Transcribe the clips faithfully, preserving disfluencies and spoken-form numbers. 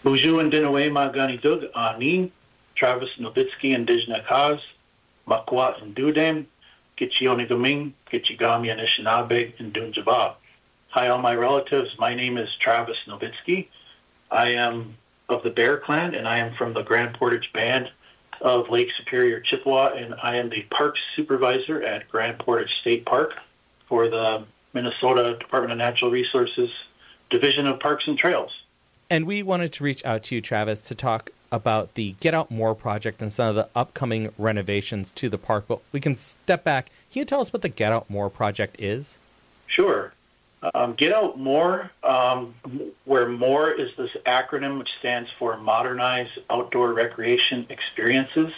Buju and Dinaway Magani Dug Ani, Travis Novitsky and Dijna Kaz, Makwa and Dudem, Gitchioni Gaming, Gitchigami and Anishinaabe and Dunjaba. Hi, all my relatives. My name is Travis Novitsky. I am of the Bear Clan, and I am from the Grand Portage Band of Lake Superior, Chippewa, and I am the Parks Supervisor at Grand Portage State Park for the Minnesota Department of Natural Resources Division of Parks and Trails. And we wanted to reach out to you, Travis, to talk about the Get Out More project and some of the upcoming renovations to the park. But we can step back. Can you tell us what the Get Out More project is? Sure. Um, Get Out More, um, where MORE is this acronym which stands for Modernize Outdoor Recreation Experiences.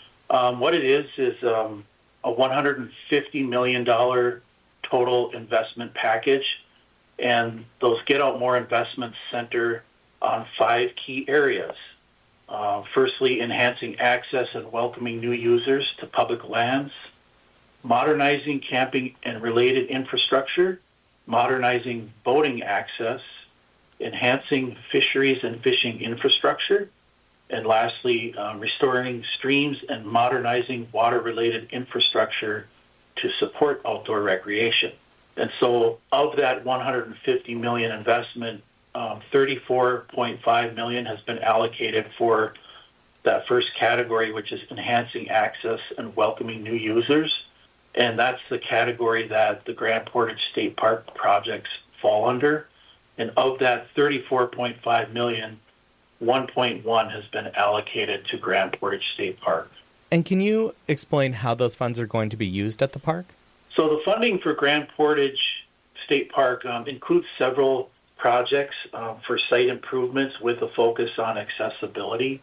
Um, what it is is um, a one hundred fifty million dollars total investment package, and those Get Out More investments center on five key areas. Uh, firstly, enhancing access and welcoming new users to public lands, modernizing camping and related infrastructure, modernizing boating access, enhancing fisheries and fishing infrastructure, and lastly, um, restoring streams and modernizing water-related infrastructure to support outdoor recreation. And so of that one hundred fifty million dollars investment, um, thirty-four point five million dollars has been allocated for that first category, which is enhancing access and welcoming new users. And that's the category that the Grand Portage State Park projects fall under. And of that thirty-four point five million dollars, one point one has been allocated to Grand Portage State Park. And can you explain how those funds are going to be used at the park? So the funding for Grand Portage State Park um, includes several projects um, for site improvements with a focus on accessibility.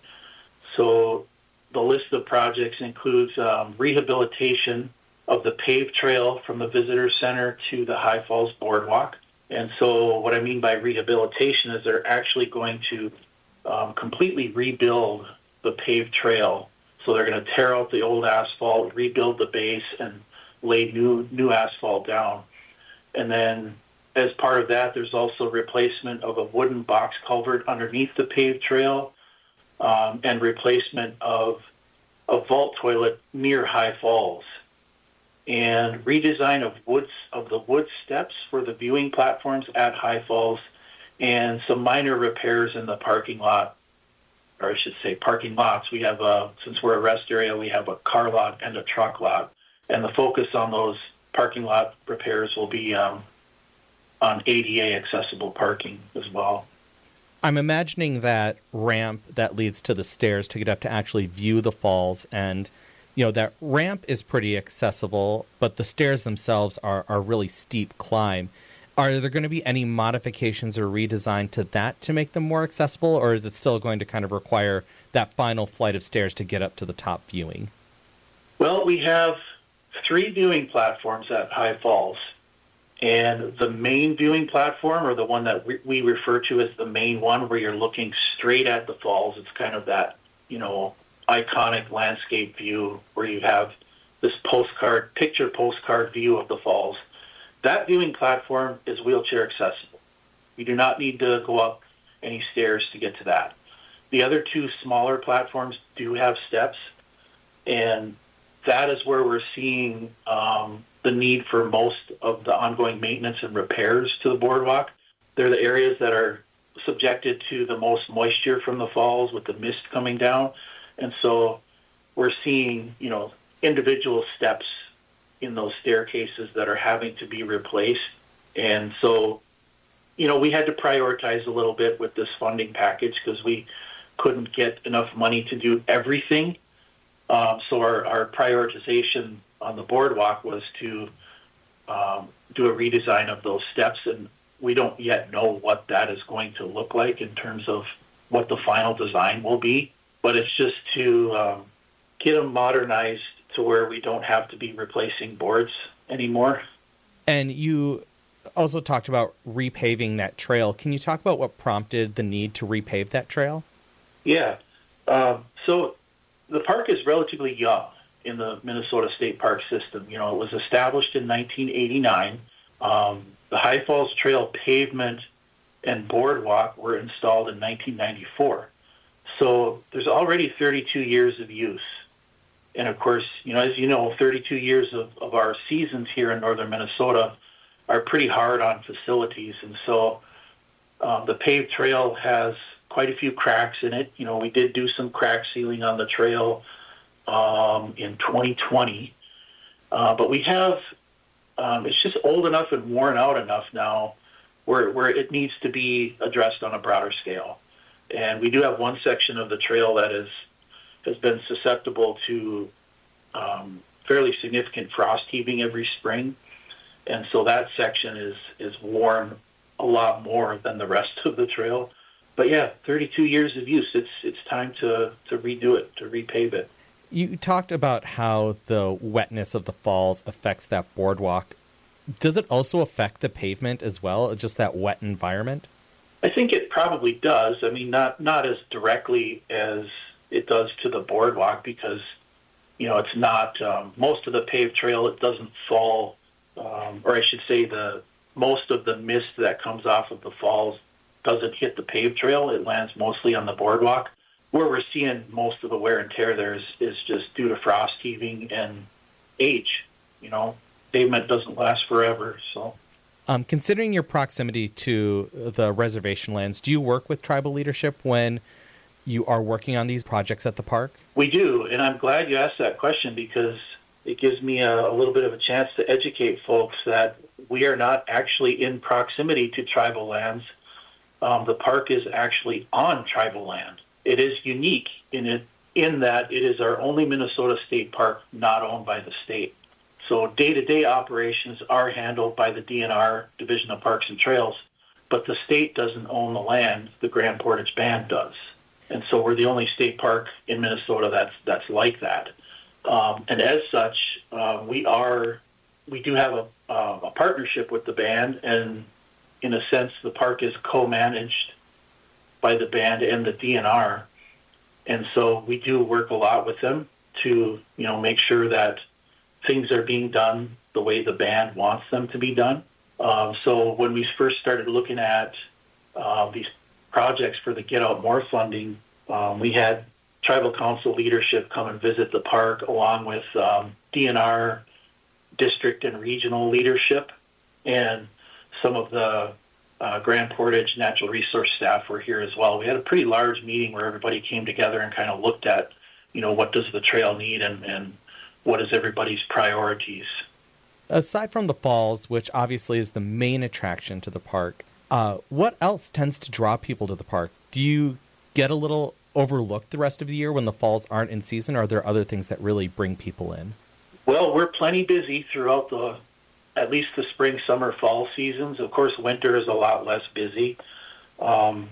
So the list of projects includes um, rehabilitation of the paved trail from the visitor center to the High Falls Boardwalk. And so what I mean by rehabilitation is they're actually going to um, completely rebuild the paved trail. So they're going to tear out the old asphalt, rebuild the base, and lay new new asphalt down. And then as part of that, there's also replacement of a wooden box culvert underneath the paved trail, um, and replacement of a vault toilet near High Falls, and redesign of woods of the wood steps for the viewing platforms at High Falls, and some minor repairs in the parking lot, or I should say parking lots. We have a, since we're a rest area, we have a car lot and a truck lot, and the focus on those parking lot repairs will be um, on A D A accessible parking as well. I'm imagining that ramp that leads to the stairs to get up to actually view the falls, and you know, that ramp is pretty accessible, but the stairs themselves are a really steep climb. Are there going to be any modifications or redesign to that to make them more accessible, or is it still going to kind of require that final flight of stairs to get up to the top viewing? Well, we have three viewing platforms at High Falls, and the main viewing platform, or the one that we refer to as the main one, where you're looking straight at the falls, it's kind of that, you know, iconic landscape view where you have this postcard, picture postcard view of the falls. That viewing platform is wheelchair accessible. You do not need to go up any stairs to get to that. The other two smaller platforms do have steps, and that is where we're seeing um, the need for most of the ongoing maintenance and repairs to the boardwalk. They're the areas that are subjected to the most moisture from the falls with the mist coming down. And so we're seeing, you know, individual steps in those staircases that are having to be replaced. And so, you know, we had to prioritize a little bit with this funding package because we couldn't get enough money to do everything. Um, so our, our prioritization on the boardwalk was to um, do a redesign of those steps. And we don't yet know what that is going to look like in terms of what the final design will be. But it's just to um, get them modernized to where we don't have to be replacing boards anymore. And you also talked about repaving that trail. Can you talk about what prompted the need to repave that trail? Yeah. Um, so the park is relatively young in the Minnesota State Park system. You know, it was established in nineteen eighty-nine. Um, the High Falls Trail pavement and boardwalk were installed in nineteen ninety-four. So there's already thirty-two years of use. And of course, you know, as you know, thirty-two years of, of our seasons here in northern Minnesota are pretty hard on facilities. And so um, the paved trail has quite a few cracks in it. You know, we did do some crack sealing on the trail um, in twenty twenty. Uh, but we have, um, it's just old enough and worn out enough now where, where it needs to be addressed on a broader scale. And we do have one section of the trail that is has been susceptible to um, fairly significant frost heaving every spring. And so that section is, is worn a lot more than the rest of the trail. But yeah, thirty-two years of use. It's it's time to, to redo it, to repave it. You talked about how the wetness of the falls affects that boardwalk. Does it also affect the pavement as well, just that wet environment? I think it probably does. I mean, not not as directly as it does to the boardwalk because, you know, it's not, um, most of the paved trail, it doesn't fall, um, or I should say the most of the mist that comes off of the falls doesn't hit the paved trail. It lands mostly on the boardwalk. Where we're seeing most of the wear and tear there is, is just due to frost heaving and age. You know, pavement doesn't last forever, so... Um, considering your proximity to the reservation lands, do you work with tribal leadership when you are working on these projects at the park? We do, and I'm glad you asked that question because it gives me a, a little bit of a chance to educate folks that we are not actually in proximity to tribal lands. Um, the park is actually on tribal land. It is unique in it in that it is our only Minnesota state park not owned by the state. So day-to-day operations are handled by the D N R, Division of Parks and Trails, but the state doesn't own the land. The Grand Portage Band does. And so we're the only state park in Minnesota that's that's like that. Um, and as such, uh, we are we do have a, uh, a partnership with the band, and in a sense, the park is co-managed by the band and the D N R. And so we do work a lot with them to, you know, make sure that things are being done the way the band wants them to be done. Um, so when we first started looking at uh, these projects for the Get Out More funding, um, we had tribal council leadership come and visit the park along with um, D N R district and regional leadership, and some of the uh, Grand Portage natural resource staff were here as well. We had a pretty large meeting where everybody came together and kind of looked at, you know, what does the trail need and, and what is everybody's priorities. Aside from the falls, which obviously is the main attraction to the park, uh, what else tends to draw people to the park? Do you get a little overlooked the rest of the year when the falls aren't in season, or are there other things that really bring people in? Well, we're plenty busy throughout the, at least the spring, summer, fall seasons. Of course, winter is a lot less busy. Um,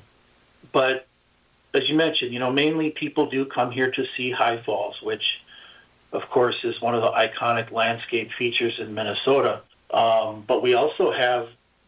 but as you mentioned, you know, mainly people do come here to see High Falls, which of course, is one of the iconic landscape features in Minnesota. Um, but we also have